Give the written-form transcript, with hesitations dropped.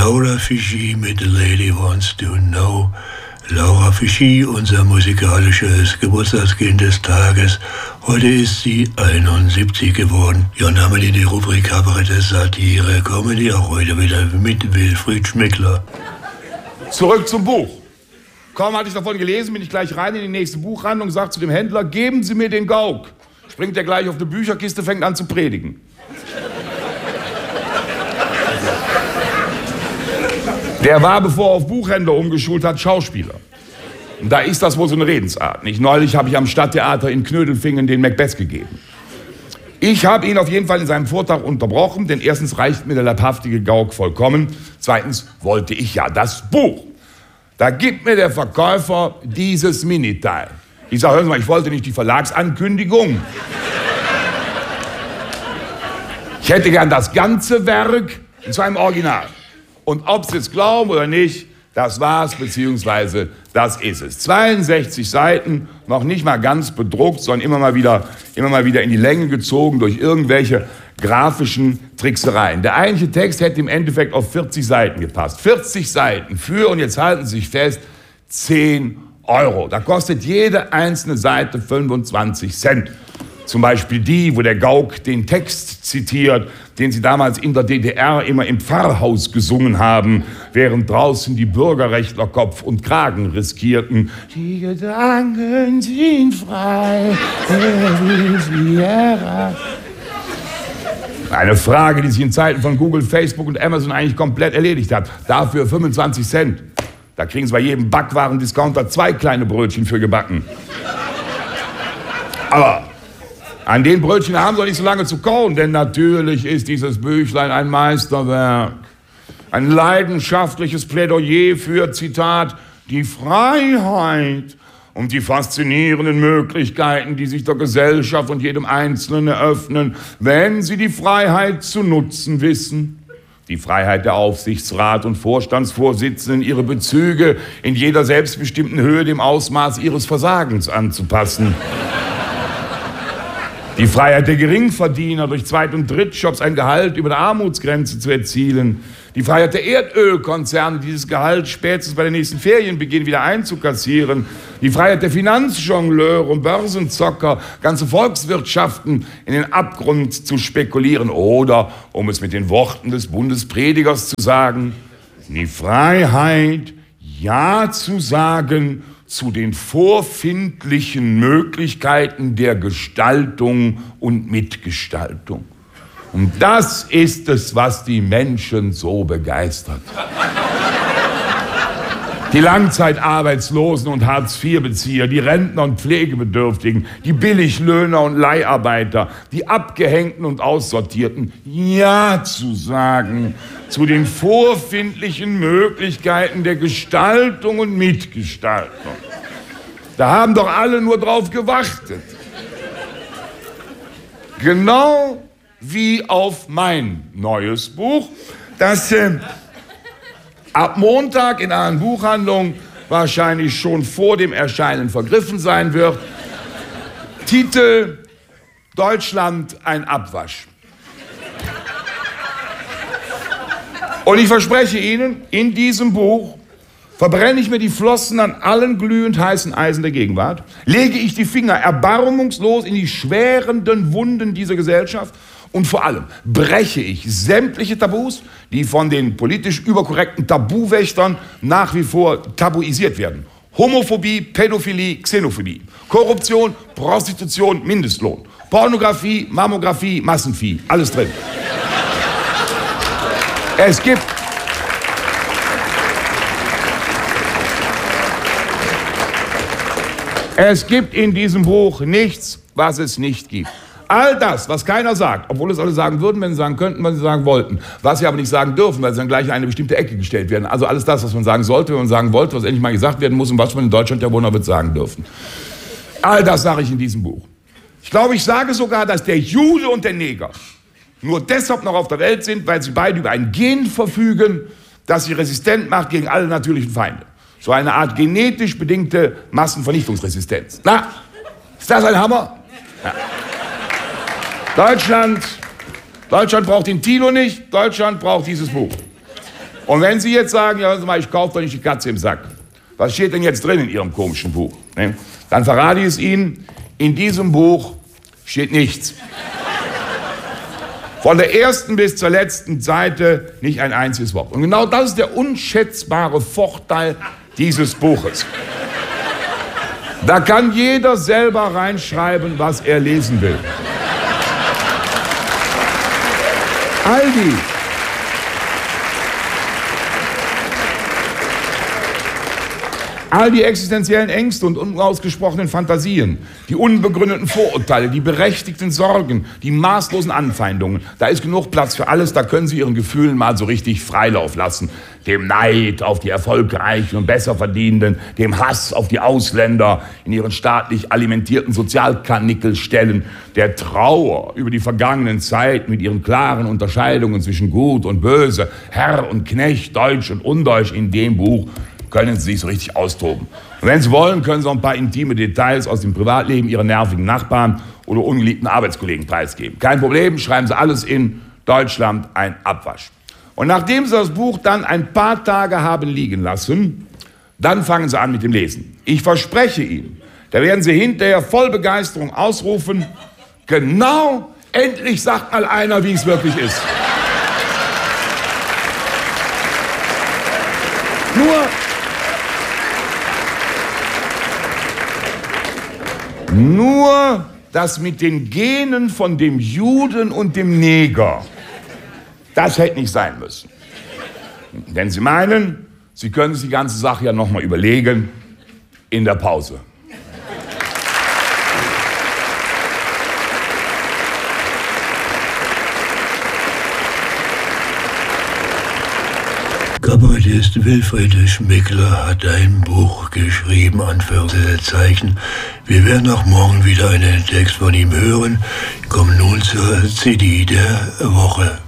Laura Fichy mit The Lady Wants to Know. Laura Fichy, unser musikalisches Geburtstagskind des Tages. Heute ist sie 71 geworden. Ja, und haben wir in die Rubrik Kabarett, Satire, Comedy, auch heute wieder mit Wilfried Schmickler. Zurück zum Buch. Kaum hatte ich davon gelesen, bin ich gleich rein in die nächste Buchhandlung, sag zu dem Händler, geben Sie mir den Gauk. Springt er gleich auf die Bücherkiste, fängt an zu predigen. Der war, bevor er auf Buchhändler umgeschult hat, Schauspieler. Und da ist das wohl so eine Redensart. Nicht? Neulich habe ich am Stadttheater in Knödelfingen den Macbeth gegeben. Ich habe ihn auf jeden Fall in seinem Vortrag unterbrochen, denn erstens reicht mir der leibhaftige Gauk vollkommen. Zweitens wollte ich ja das Buch. Da gibt mir der Verkäufer dieses Miniteil. Ich sage, hören Sie mal, ich wollte nicht die Verlagsankündigung. Ich hätte gern das ganze Werk in seinem Original. Und ob Sie es glauben oder nicht, das war's, beziehungsweise das ist es. 62 Seiten, noch nicht mal ganz bedruckt, sondern immer mal wieder in die Länge gezogen durch irgendwelche grafischen Tricksereien. Der eigentliche Text hätte im Endeffekt auf 40 Seiten gepasst. 40 Seiten für, und jetzt halten Sie sich fest, 10 Euro. Da kostet jede einzelne Seite 25 Cent. Zum Beispiel die, wo der Gauk den Text zitiert, den sie damals in der DDR immer im Pfarrhaus gesungen haben, während draußen die Bürgerrechtler Kopf und Kragen riskierten. Die Gedanken sind frei, eine Frage, die sich in Zeiten von Google, Facebook und Amazon eigentlich komplett erledigt hat. Dafür 25 Cent. Da kriegen Sie bei jedem Backwarendiscounter 2 kleine Brötchen für gebacken. Aber an den Brötchen haben Sie nicht so lange zu kauen, denn natürlich ist dieses Büchlein ein Meisterwerk. Ein leidenschaftliches Plädoyer für, Zitat, die Freiheit und die faszinierenden Möglichkeiten, die sich der Gesellschaft und jedem Einzelnen eröffnen, wenn sie die Freiheit zu nutzen wissen. Die Freiheit der Aufsichtsrat- und Vorstandsvorsitzenden, ihre Bezüge in jeder selbstbestimmten Höhe dem Ausmaß ihres Versagens anzupassen. Die Freiheit der Geringverdiener, durch Zweit- und Drittjobs ein Gehalt über der Armutsgrenze zu erzielen. Die Freiheit der Erdölkonzerne, dieses Gehalt spätestens bei der nächsten Ferienbeginn wieder einzukassieren. Die Freiheit der Finanzjongleure und Börsenzocker, ganze Volkswirtschaften in den Abgrund zu spekulieren. Oder, um es mit den Worten des Bundespredigers zu sagen, die Freiheit, Ja zu sagen zu den vorfindlichen Möglichkeiten der Gestaltung und Mitgestaltung. Und das ist es, was die Menschen so begeistert. Die Langzeitarbeitslosen und Hartz-IV-Bezieher, die Rentner und Pflegebedürftigen, die Billiglöhner und Leiharbeiter, die Abgehängten und Aussortierten, Ja zu sagen zu den vorfindlichen Möglichkeiten der Gestaltung und Mitgestaltung. Da haben doch alle nur drauf gewartet. Genau wie auf mein neues Buch, das ab Montag in allen Buchhandlungen wahrscheinlich schon vor dem Erscheinen vergriffen sein wird. Titel: Deutschland ein Abwasch. Und ich verspreche Ihnen, in diesem Buch verbrenne ich mir die Flossen an allen glühend heißen Eisen der Gegenwart, lege ich die Finger erbarmungslos in die schwerenden Wunden dieser Gesellschaft und vor allem breche ich sämtliche Tabus, die von den politisch überkorrekten Tabuwächtern nach wie vor tabuisiert werden. Homophobie, Pädophilie, Xenophobie, Korruption, Prostitution, Mindestlohn, Pornografie, Mammographie, Massenvieh, alles drin. Es gibt in diesem Buch nichts, was es nicht gibt. All das, was keiner sagt, obwohl es alle sagen würden, wenn sie sagen könnten, was sie sagen wollten, was sie aber nicht sagen dürfen, weil sie dann gleich in eine bestimmte Ecke gestellt werden. Also alles das, was man sagen sollte, wenn man sagen wollte, was endlich mal gesagt werden muss und was man in Deutschland ja wohl noch wird sagen dürfen. All das sage ich in diesem Buch. Ich glaube, ich sage sogar, dass der Jude und der Neger nur deshalb noch auf der Welt sind, weil sie beide über ein Gen verfügen, das sie resistent macht gegen alle natürlichen Feinde. So eine Art genetisch bedingte Massenvernichtungsresistenz. Na, ist das ein Hammer? Ja. Deutschland braucht den Thilo nicht, Deutschland braucht dieses Buch. Und wenn Sie jetzt sagen, ja, ich kaufe doch nicht die Katze im Sack. Was steht denn jetzt drin in Ihrem komischen Buch? Dann verrate ich es Ihnen, in diesem Buch steht nichts. Von der ersten bis zur letzten Seite nicht ein einziges Wort. Und genau das ist der unschätzbare Vorteil dieses Buches. Da kann jeder selber reinschreiben, was er lesen will. All die existenziellen Ängste und unausgesprochenen Fantasien, die unbegründeten Vorurteile, die berechtigten Sorgen, die maßlosen Anfeindungen, da ist genug Platz für alles, da können Sie Ihren Gefühlen mal so richtig Freilauf lassen. Dem Neid auf die Erfolgreichen und Besserverdienenden, dem Hass auf die Ausländer in ihren staatlich alimentierten Sozialkarnickelstellen, der Trauer über die vergangenen Zeiten mit ihren klaren Unterscheidungen zwischen Gut und Böse, Herr und Knecht, Deutsch und Undeutsch in dem Buch, können Sie sich so richtig austoben. Und wenn Sie wollen, können Sie auch ein paar intime Details aus dem Privatleben Ihrer nervigen Nachbarn oder ungeliebten Arbeitskollegen preisgeben. Kein Problem, schreiben Sie alles in Deutschland ein Abwasch. Und nachdem Sie das Buch dann ein paar Tage haben liegen lassen, dann fangen Sie an mit dem Lesen. Ich verspreche Ihnen, da werden Sie hinterher voll Begeisterung ausrufen, genau, endlich sagt mal einer, wie es wirklich ist. Nur das mit den Genen von dem Juden und dem Neger, das hätte nicht sein müssen. Denn Sie meinen, Sie können sich die ganze Sache ja noch mal überlegen in der Pause. Kabarettist Wilfried Schmickler hat ein Buch geschrieben, Anführungszeichen. Wir werden auch morgen wieder einen Text von ihm hören. Kommen nun zur CD der Woche.